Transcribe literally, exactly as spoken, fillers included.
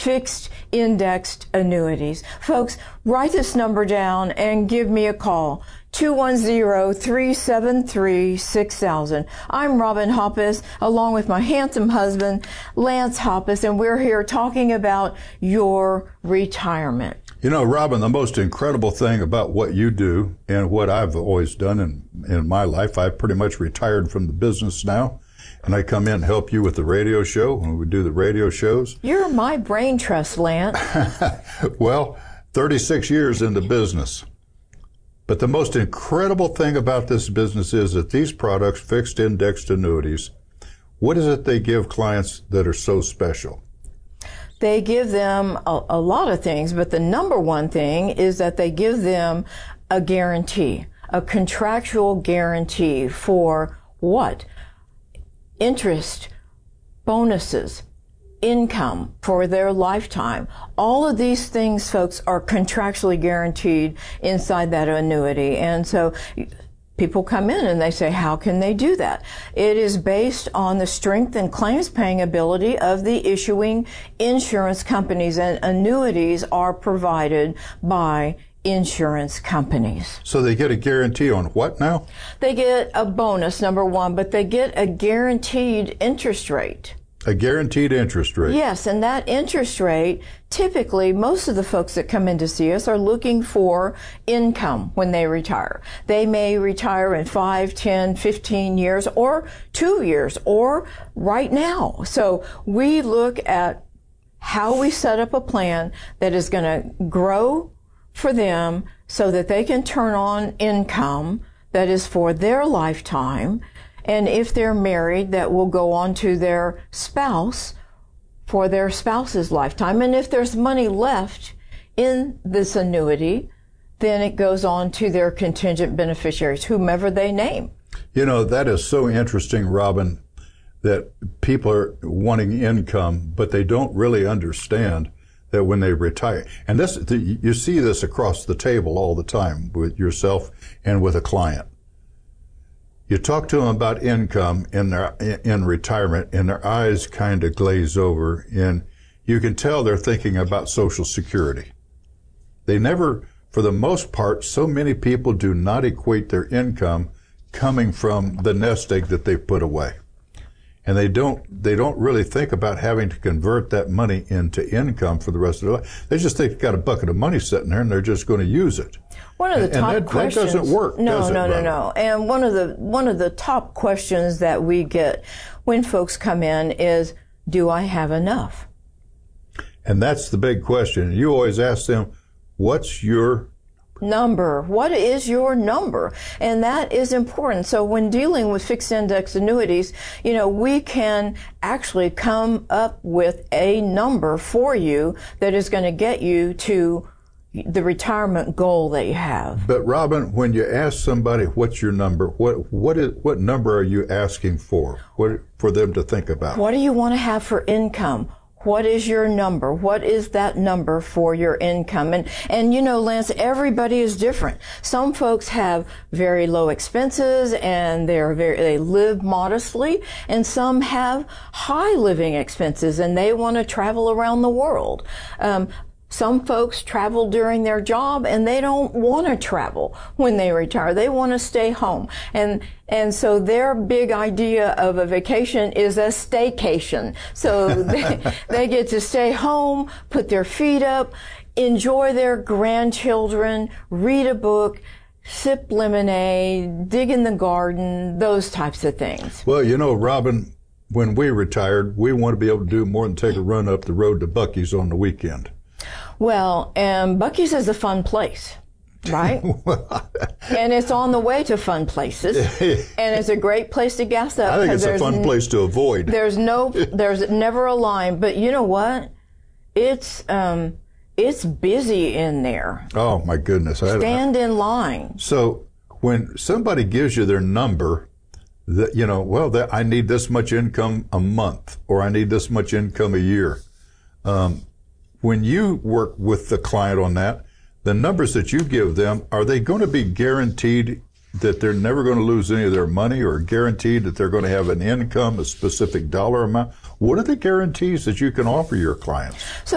fixed indexed annuities. Folks, write this number down and give me a call. two one zero, three seven three, six thousand. I'm Robin Hoppus, along with my handsome husband, Lance Hoppus, and we're here talking about your retirement. You know, Robin, the most incredible thing about what you do and what I've always done in, in my life, I've pretty much retired from the business now, and I come in and help you with the radio show when we do the radio shows. You're my brain trust, Lance. Well, thirty-six years in the business. But the most incredible thing about this business is that these products, fixed indexed annuities, what is it they give clients that are so special? They give them a, a lot of things, but the number one thing is that they give them a guarantee, a contractual guarantee for what? Interest, bonuses, income for their lifetime. All of these things, folks, are contractually guaranteed inside that annuity. And so people come in and they say, how can they do that? It is based on the strength and claims paying ability of the issuing insurance companies, and annuities are provided by insurance companies. So they get a guarantee on what now? They get a bonus, number one, but they get a guaranteed interest rate. A guaranteed interest rate. Yes, and that interest rate, typically, most of the folks that come in to see us are looking for income when they retire. They may retire in five, ten, fifteen years, or two years, or right now. So we look at how we set up a plan that is going to grow for them so that they can turn on income that is for their lifetime. And if they're married, that will go on to their spouse for their spouse's lifetime. And if there's money left in this annuity, then it goes on to their contingent beneficiaries, whomever they name. You know, that is so interesting, Robin, that people are wanting income, but they don't really understand that when they retire. And this, you see this across the table all the time with yourself and with a client. You talk to them about income in their in retirement, and their eyes kind of glaze over, and you can tell they're thinking about Social Security. They never, for the most part, so many people do not equate their income coming from the nest egg that they put away. And they don't they don't really think about having to convert that money into income for the rest of their life. They just think they've got a bucket of money sitting there and they're just going to use it. One of the and, top and that, questions. that doesn't work. No, does it, no, no, Robin? no. And one of the one of the top questions that we get when folks come in is, do I have enough? And that's the big question. You always ask them, what's your number? What is your number? And that is important. So when dealing with fixed index annuities, you know, we can actually come up with a number for you that is going to get you to the retirement goal that you have. But Robin, when you ask somebody what's your number, what what is what number are you asking for? What for them to think about? What do you want to have for income? What is your number? What is that number for your income? And, and you know, Lance, everybody is different. Some folks have very low expenses and they're very, they live modestly, and some have high living expenses and they want to travel around the world. Um, Some folks travel during their job and they don't want to travel when they retire. They want to stay home. And, and so their big idea of a vacation is a staycation. So they, they get to stay home, put their feet up, enjoy their grandchildren, read a book, sip lemonade, dig in the garden, those types of things. Well, you know, Robin, when we retired, we want to be able to do more than take a run up the road to Buc-ee's on the weekend. Well, and Buc-ee's is a fun place, right? And it's on the way to fun places, and it's a great place to gas up. I think it's a fun n- place to avoid. There's no, there's never a line, but you know what? It's um, it's busy in there. Oh my goodness! Stand I, in line. So when somebody gives you their number, that you know, well, that I need this much income a month, or I need this much income a year. Um, When you work with the client on that, the numbers that you give them, are they going to be guaranteed that they're never going to lose any of their money, or guaranteed that they're going to have an income, a specific dollar amount? What are the guarantees that you can offer your clients? So